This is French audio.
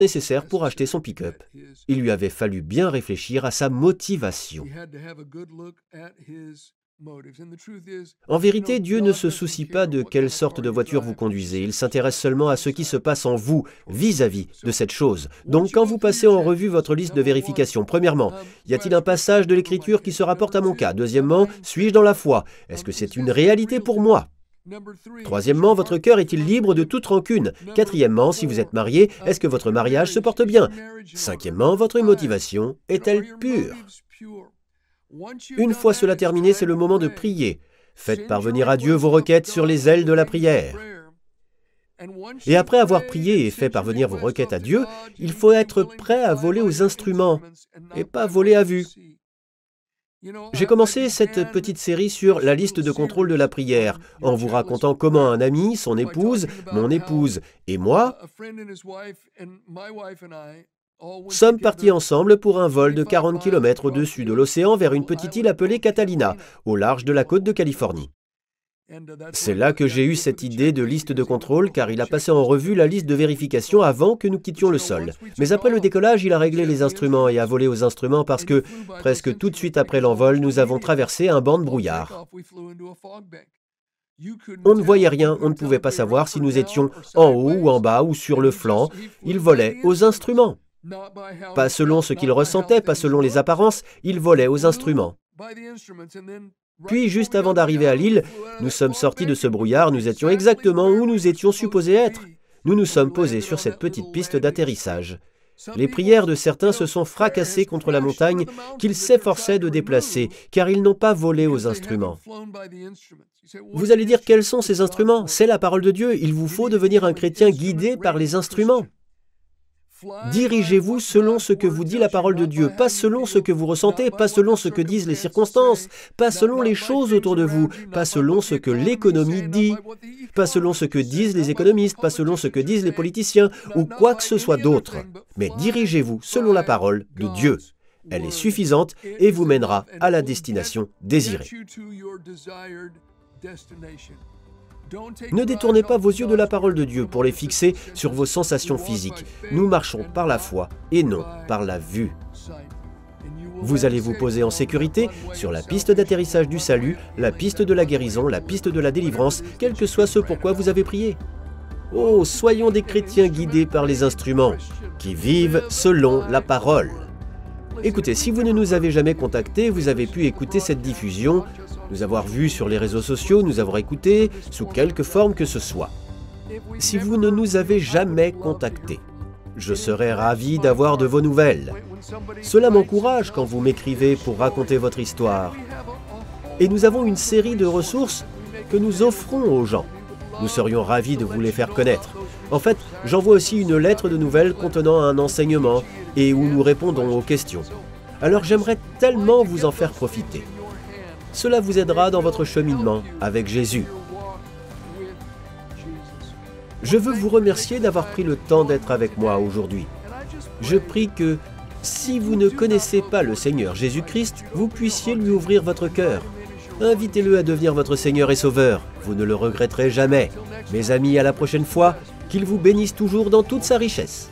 nécessaire pour acheter son pick-up. Il lui avait fallu bien réfléchir à sa motivation. En vérité, Dieu ne se soucie pas de quelle sorte de voiture vous conduisez. Il s'intéresse seulement à ce qui se passe en vous, vis-à-vis de cette chose. Donc, quand vous passez en revue votre liste de vérification, premièrement, y a-t-il un passage de l'Écriture qui se rapporte à mon cas? Deuxièmement, suis-je dans la foi? Est-ce que c'est une réalité pour moi? Troisièmement, votre cœur est-il libre de toute rancune? Quatrièmement, si vous êtes marié, est-ce que votre mariage se porte bien? Cinquièmement, votre motivation est-elle pure? Une fois cela terminé, c'est le moment de prier. Faites parvenir à Dieu vos requêtes sur les ailes de la prière. Et après avoir prié et fait parvenir vos requêtes à Dieu, il faut être prêt à voler aux instruments et pas voler à vue. J'ai commencé cette petite série sur la liste de contrôle de la prière, en vous racontant comment un ami, son épouse, mon épouse et moi sommes partis ensemble pour un vol de 40 km au-dessus de l'océan vers une petite île appelée Catalina, au large de la côte de Californie. C'est là que j'ai eu cette idée de liste de contrôle, car il a passé en revue la liste de vérification avant que nous quittions le sol. Mais après le décollage, il a réglé les instruments et a volé aux instruments parce que, presque tout de suite après l'envol, nous avons traversé un banc de brouillard. On ne voyait rien, on ne pouvait pas savoir si nous étions en haut ou en bas ou sur le flanc. Il volait aux instruments. Pas selon ce qu'il ressentait, pas selon les apparences, il volait aux instruments. Puis, juste avant d'arriver à l'île, nous sommes sortis de ce brouillard, nous étions exactement où nous étions supposés être. Nous nous sommes posés sur cette petite piste d'atterrissage. Les prières de certains se sont fracassées contre la montagne qu'ils s'efforçaient de déplacer, car ils n'ont pas volé aux instruments. Vous allez dire, quels sont ces instruments? C'est la parole de Dieu, il vous faut devenir un chrétien guidé par les instruments. Dirigez-vous selon ce que vous dit la parole de Dieu, pas selon ce que vous ressentez, pas selon ce que disent les circonstances, pas selon les choses autour de vous, pas selon ce que l'économie dit, pas selon ce que disent les économistes, pas selon ce que disent les politiciens ou quoi que ce soit d'autre. Mais dirigez-vous selon la parole de Dieu. Elle est suffisante et vous mènera à la destination désirée. Ne détournez pas vos yeux de la parole de Dieu pour les fixer sur vos sensations physiques. Nous marchons par la foi et non par la vue. Vous allez vous poser en sécurité sur la piste d'atterrissage du salut, la piste de la guérison, la piste de la délivrance, quel que soit ce pourquoi vous avez prié. Oh, soyons des chrétiens guidés par les instruments, qui vivent selon la parole. Écoutez, si vous ne nous avez jamais contactés, vous avez pu écouter cette diffusion, nous avoir vus sur les réseaux sociaux, nous avoir écoutés, sous quelque forme que ce soit. Si vous ne nous avez jamais contactés, je serais ravi d'avoir de vos nouvelles. Cela m'encourage quand vous m'écrivez pour raconter votre histoire. Et nous avons une série de ressources que nous offrons aux gens. Nous serions ravis de vous les faire connaître. En fait, j'envoie aussi une lettre de nouvelles contenant un enseignement et où nous répondons aux questions. Alors j'aimerais tellement vous en faire profiter. Cela vous aidera dans votre cheminement avec Jésus. Je veux vous remercier d'avoir pris le temps d'être avec moi aujourd'hui. Je prie que, si vous ne connaissez pas le Seigneur Jésus-Christ, vous puissiez lui ouvrir votre cœur. Invitez-le à devenir votre Seigneur et Sauveur. Vous ne le regretterez jamais. Mes amis, à la prochaine fois, qu'il vous bénisse toujours dans toute sa richesse.